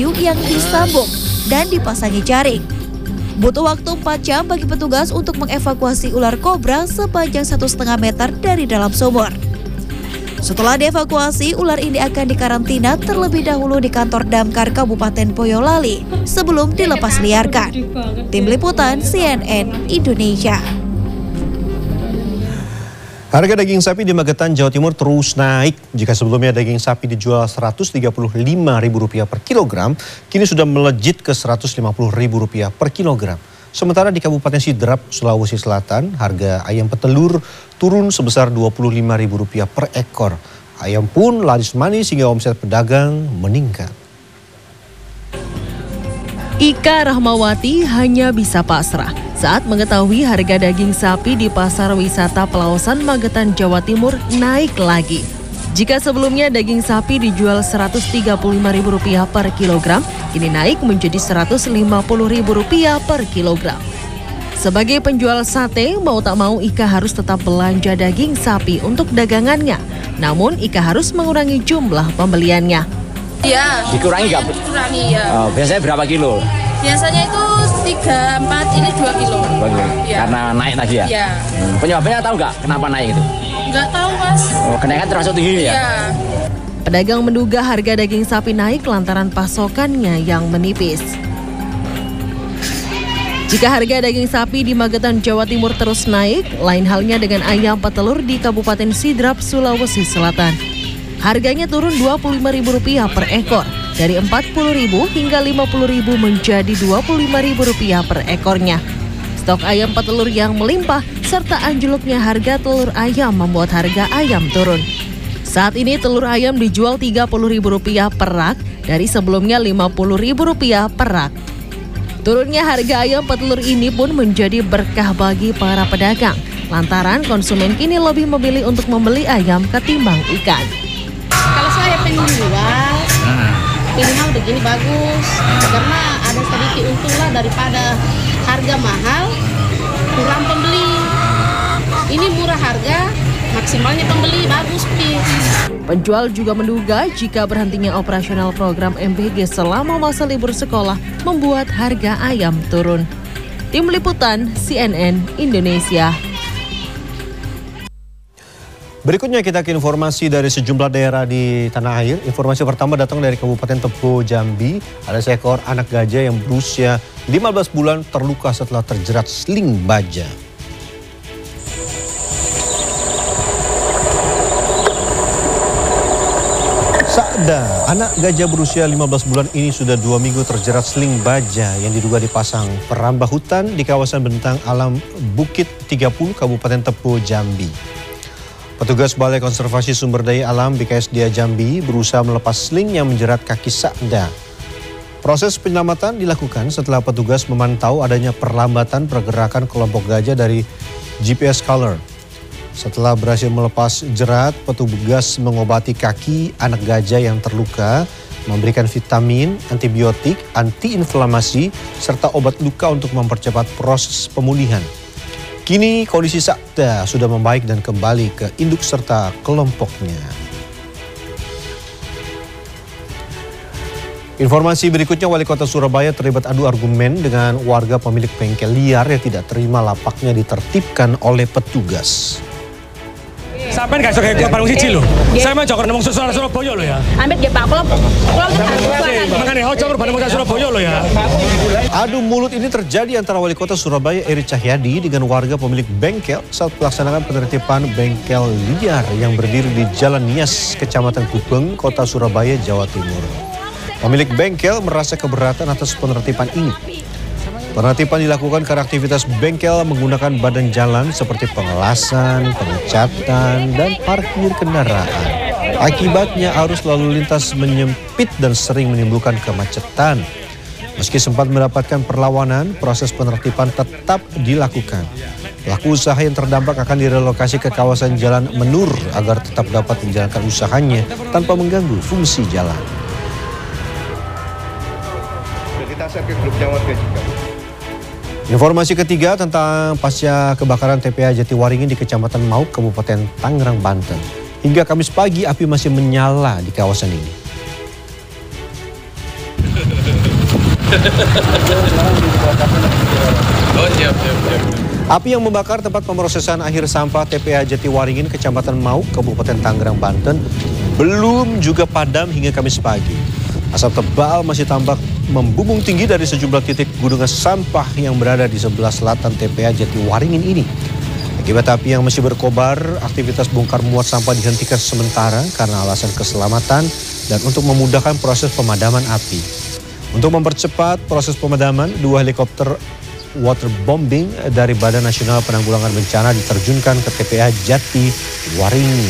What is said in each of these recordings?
kayu yang disambung dan dipasangi jaring. Butuh waktu 4 jam bagi petugas untuk mengevakuasi ular kobra sepanjang 1,5 meter dari dalam sumur. Setelah dievakuasi, ular ini akan dikarantina terlebih dahulu di kantor Damkar Kabupaten Boyolali sebelum dilepas liarkan. Tim Liputan CNN Indonesia. Harga daging sapi di Magetan, Jawa Timur terus naik. Jika sebelumnya daging sapi dijual Rp135.000 per kilogram, kini sudah melejit ke Rp150.000 per kilogram. Sementara di Kabupaten Sidrap, Sulawesi Selatan, harga ayam petelur turun sebesar Rp25.000 per ekor. Ayam pun laris manis hingga omset pedagang meningkat. Ika Rahmawati hanya bisa pasrah saat mengetahui harga daging sapi di pasar wisata Pelausan Magetan, Jawa Timur naik lagi. Jika sebelumnya daging sapi dijual Rp135.000 per kilogram, kini naik menjadi Rp150.000 per kilogram. Sebagai penjual sate, mau tak mau Ika harus tetap belanja daging sapi untuk dagangannya. Namun Ika harus mengurangi jumlah pembeliannya. Iya. Dikurangi nggak? Dikurangi ya. Oh, biasanya berapa kilo? Biasanya itu 3, 4, ini 2 kilo. Ya. Karena naik tadi ya? Iya. Penyebabnya tahu nggak kenapa naik itu? Nggak tahu Mas. Oh, kenaikan termasuk tinggi ya? Iya. Pedagang menduga harga daging sapi naik lantaran pasokannya yang menipis. Jika harga daging sapi di Magetan, Jawa Timur terus naik, lain halnya dengan ayam petelur di Kabupaten Sidrap, Sulawesi Selatan. Harganya turun Rp25.000 per ekor, dari Rp40.000 hingga Rp50.000 menjadi Rp25.000 per ekornya. Stok ayam petelur yang melimpah serta anjloknya harga telur ayam membuat harga ayam turun. Saat ini telur ayam dijual Rp30.000 per rak dari sebelumnya Rp50.000 per rak. Turunnya harga ayam petelur ini pun menjadi berkah bagi para pedagang, lantaran konsumen kini lebih memilih untuk membeli ayam ketimbang ikan. Kalau saya pengen jual, minimal begini bagus, karena ada sedikit untung lah daripada harga mahal, kurang pembeli. Ini murah harga, maksimalnya pembeli bagus. Penjual juga menduga jika berhentinya operasional program MBG selama masa libur sekolah membuat harga ayam turun. Tim Liputan CNN Indonesia. Berikutnya kita ke informasi dari sejumlah daerah di tanah air. Informasi pertama datang dari Kabupaten Tebo, Jambi. Ada seekor anak gajah yang berusia 15 bulan terluka setelah terjerat sling baja. Sakda, anak gajah berusia 15 bulan ini sudah 2 minggu terjerat sling baja yang diduga dipasang perambah hutan di kawasan Bentang Alam Bukit 30, Kabupaten Tebo, Jambi. Petugas Balai Konservasi Sumber Daya Alam BKSDA Jambi berusaha melepas sling yang menjerat kaki Sakda. Proses penyelamatan dilakukan setelah petugas memantau adanya perlambatan pergerakan kelompok gajah dari GPS Color. Setelah berhasil melepas jerat, petugas mengobati kaki anak gajah yang terluka, memberikan vitamin, antibiotik, antiinflamasi, serta obat luka untuk mempercepat proses pemulihan. Kini kondisi Sakda sudah membaik dan kembali ke induk serta kelompoknya. Informasi berikutnya, Wali Kota Surabaya terlibat adu argumen dengan warga pemilik bengkel liar yang tidak terima lapaknya ditertibkan oleh petugas. Sampai nggak suka ke Bandung siji loh. Saya mau jokor nemu Surabaya loh ya. Amit ya Pak, kalau makanya mau jokor Bandung Surabaya loh ya. Adu mulut ini terjadi antara Wali Kota Surabaya Eri Cahyadi dengan warga pemilik bengkel saat melaksanakan penertiban bengkel liar yang berdiri di Jalan Nias, Kecamatan Gubeng, Kota Surabaya, Jawa Timur. Pemilik bengkel merasa keberatan atas penertiban ini. Penertiban dilakukan karena aktivitas bengkel menggunakan badan jalan seperti pengelasan, pengecatan, dan parkir kendaraan. Akibatnya arus lalu lintas menyempit dan sering menimbulkan kemacetan. Meski sempat mendapatkan perlawanan, proses penertiban tetap dilakukan. Pelaku usaha yang terdampak akan direlokasi ke kawasan Jalan Menur agar tetap dapat menjalankan usahanya tanpa mengganggu fungsi jalan. Kita share ke grupnya warga juga. Informasi ketiga tentang pasca kebakaran TPA Jatiwaringin di Kecamatan Mauk, Kabupaten Tangerang, Banten. Hingga Kamis pagi api masih menyala di kawasan ini. Oh, siap. Api yang membakar tempat pemrosesan akhir sampah TPA Jatiwaringin, Kecamatan Mauk, Kabupaten Tangerang, Banten, belum juga padam hingga Kamis pagi. Asap tebal masih tampak membumbung tinggi dari sejumlah titik gunungan sampah yang berada di sebelah selatan TPA Jatiwaringin ini. Akibat api yang masih berkobar, aktivitas bongkar muat sampah dihentikan sementara karena alasan keselamatan dan untuk memudahkan proses pemadaman api. Untuk mempercepat proses pemadaman, 2 helikopter waterbombing dari Badan Nasional Penanggulangan Bencana diterjunkan ke TPA Jatiwaringin.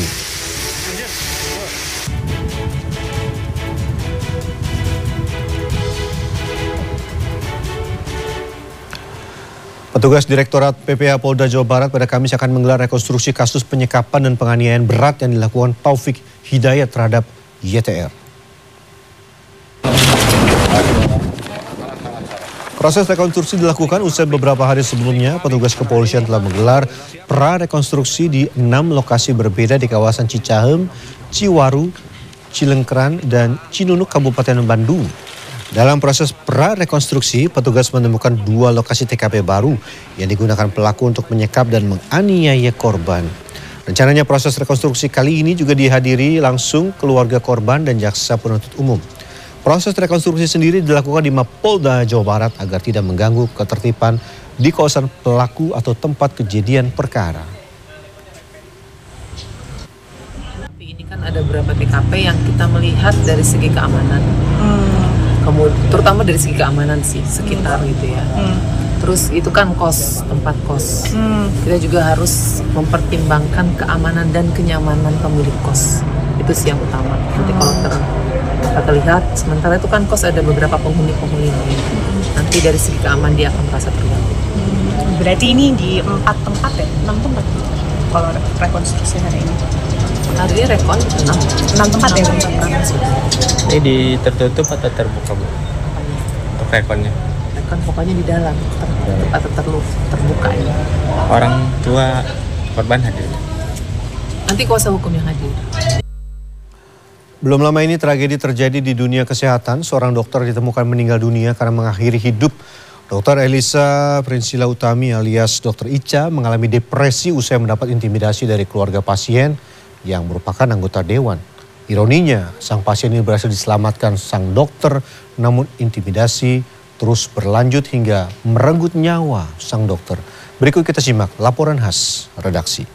Petugas Direktorat PPA Polda Jawa Barat pada Kamis akan menggelar rekonstruksi kasus penyekapan dan penganiayaan berat yang dilakukan Taufik Hidayat terhadap YTR. Proses rekonstruksi dilakukan usai beberapa hari sebelumnya petugas kepolisian telah menggelar pra-rekonstruksi di 6 lokasi berbeda di kawasan Cicahem, Ciwaru, Cilengkran, dan Cinunuk, Kabupaten Bandung. Dalam proses pra-rekonstruksi, petugas menemukan 2 lokasi TKP baru yang digunakan pelaku untuk menyekap dan menganiaya korban. Rencananya proses rekonstruksi kali ini juga dihadiri langsung keluarga korban dan jaksa penuntut umum. Proses rekonstruksi sendiri dilakukan di Mapolda Jawa Barat agar tidak mengganggu ketertiban di kawasan pelaku atau tempat kejadian perkara. Ini kan ada beberapa TKP yang kita melihat dari segi keamanan, terutama dari segi keamanan sih sekitar gitu ya. Terus itu kan tempat kos. Kita juga harus mempertimbangkan keamanan dan kenyamanan pemilik kos. Itu sih yang utama. Nanti kalau kita lihat, sementara itu kan kos ada beberapa penghuni-penghuni. Nanti dari segi keamanan dia akan merasa terganggu. Berarti ini di 4 tempat ya? 6 tempat kalau rekonstruksi hari ini? Hari ini 6 tempat ya? Ini tertutup atau terbuka, Bu? Untuk rekonnya? Rekon pokoknya di dalam, terbuka ya. Orang tua korban hadir? Nanti kuasa hukum yang hadir. Belum lama ini tragedi terjadi di dunia kesehatan. Seorang dokter ditemukan meninggal dunia karena mengakhiri hidup. Dr. Elisa Prinsila Utami alias Dr. Ica mengalami depresi usai mendapat intimidasi dari keluarga pasien yang merupakan anggota dewan. Ironinya, sang pasien ini berhasil diselamatkan sang dokter, namun intimidasi terus berlanjut hingga merenggut nyawa sang dokter. Berikut kita simak laporan khas redaksi.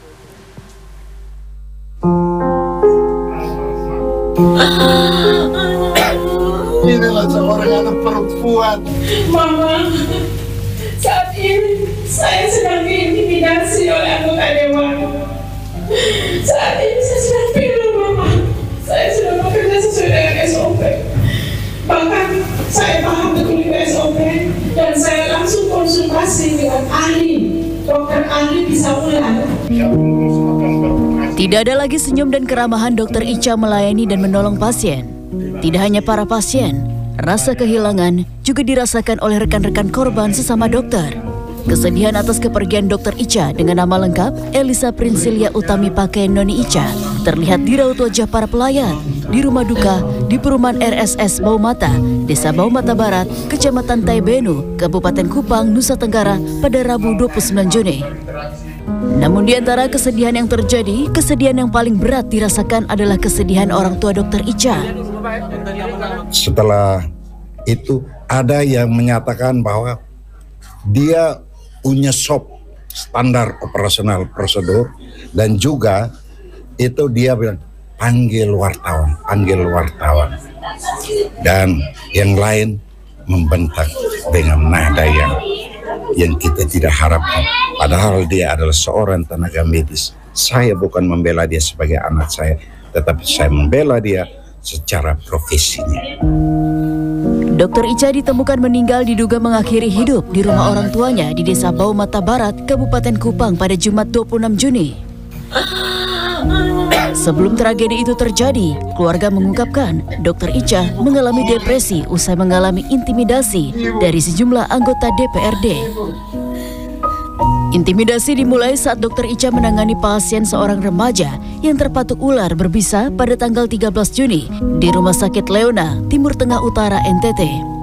Inilah seorang anak perempuan. Mama, saat ini saya sedang diintimidasi oleh anggota dewan. Saat ini saya sedang pilu, Mama. Saya sudah bekerja sesuai dengan SOP. Bahkan saya paham betul dengan SOP dan saya langsung konsultasi dengan ahli, dokter ahli bisa ulang. Tidak ada lagi senyum dan keramahan Dr. Ica melayani dan menolong pasien. Tidak hanya para pasien, rasa kehilangan juga dirasakan oleh rekan-rekan korban sesama dokter. Kesedihan atas kepergian Dr. Ica dengan nama lengkap Elisa Prinsilia Utami Pakai Noni Ica terlihat di raut wajah para pelayan di rumah duka di perumahan RSS Baumata, Desa Baumata Barat, Kecamatan Taibenu, Kabupaten Kupang, Nusa Tenggara pada Rabu 29 Juni. Namun di antara kesedihan yang terjadi, kesedihan yang paling berat dirasakan adalah kesedihan orang tua Dr. Ica. Setelah itu ada yang menyatakan bahwa dia punya SOP, standar operasional prosedur, dan juga itu dia bilang panggil wartawan. Dan yang lain membentak dengan nada yang kita tidak harapkan. Padahal dia adalah seorang tenaga medis. Saya bukan membela dia sebagai anak saya, tetapi saya membela dia secara profesinya. Dr. Ica ditemukan meninggal diduga mengakhiri hidup di rumah orang tuanya di Desa Baumata Barat, Kabupaten Kupang pada Jumat 26 Juni. Sebelum tragedi itu terjadi, keluarga mengungkapkan Dr. Ica mengalami depresi usai mengalami intimidasi dari sejumlah anggota DPRD. Intimidasi dimulai saat Dr. Ica menangani pasien seorang remaja yang terpatuk ular berbisa pada tanggal 13 Juni di Rumah Sakit Leona, Timur Tengah Utara, NTT.